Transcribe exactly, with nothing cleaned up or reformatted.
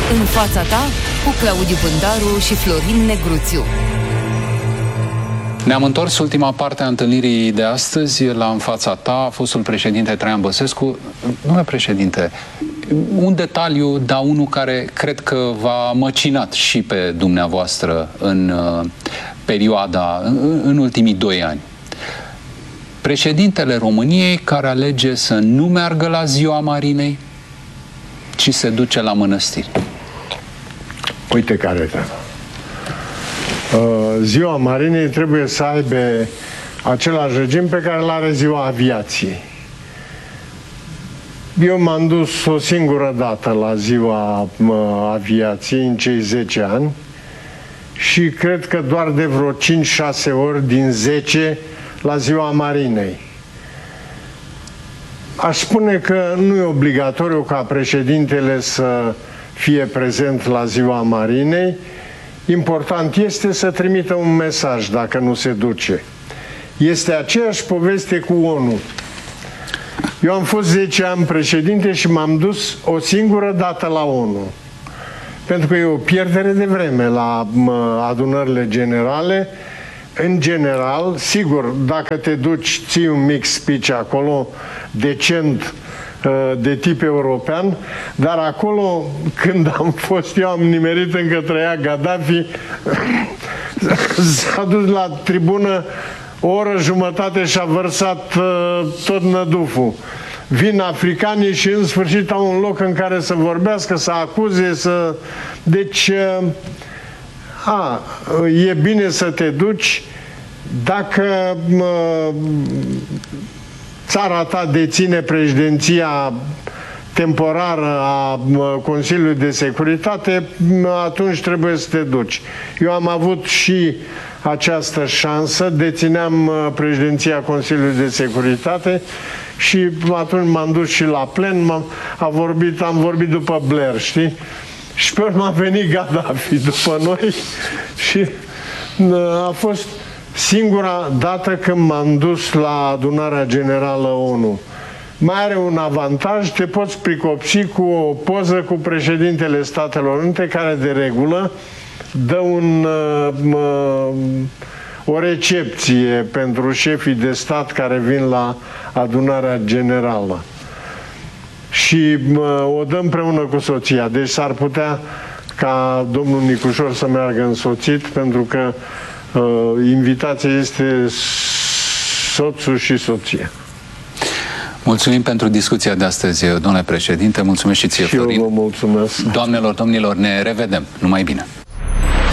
În fața ta, cu Claudiu Bândaru și Florin Negruțiu. Ne-am întors ultima parte a întâlnirii de astăzi la În fața ta, fostul președinte Traian Băsescu. Domnule președinte, un detaliu, dar unul care cred că v-a măcinat și pe dumneavoastră în uh, perioada, în, în ultimii doi ani. Președintele României care alege să nu meargă la Ziua Marinei, ci se duce la mănăstiri. Uite care e treaba. Ziua Marinei trebuie să aibă același regim pe care îl are Ziua Aviației. Eu m-am dus o singură dată la Ziua Aviației în cei zece ani și cred că doar de vreo cinci șase ori din zece la Ziua Marinei. Aș spune că nu e obligatoriu ca președintele să fie prezent la Ziua Marinei. Important este să trimită un mesaj dacă nu se duce. Este aceeași poveste cu ONU. Eu am fost zece ani președinte și m-am dus o singură dată la ONU. Pentru că e o pierdere de vreme la adunările generale. În general, sigur, dacă te duci, ții un mic speech acolo, decent, de tip european, dar acolo, când am fost eu, am nimerit încă trăia Gaddafi, s-a dus la tribună o oră jumătate și a vărsat uh, tot năduful. Vin africanii și în sfârșit au un loc în care să vorbească, să acuze, să... Deci, uh, a, e bine să te duci dacă uh, țara ta deține președinția temporară a Consiliului de Securitate, atunci trebuie să te duci. Eu am avut și această șansă, dețineam președinția Consiliului de Securitate și atunci m-am dus și la plen, am a vorbit, am vorbit după Blair, știi? Și pe urmă a venit Gaddafi după noi și a fost singura dată când m-am dus la adunarea generală ONU. Mai are un avantaj, te poți pricopsi cu o poză cu președintele Statelor Unite, care de regulă dă un, uh, o recepție pentru șefii de stat care vin la adunarea generală. Și uh, o dă împreună cu soția. Deci s-ar putea ca domnul Nicușor să meargă însoțit, pentru că uh, invitația este soțul și soția. Mulțumim pentru discuția de astăzi, domnule președinte. Mulțumesc și ție, și Florin. Eu vă mulțumesc. Doamnelor, domnilor, ne revedem. Numai bine!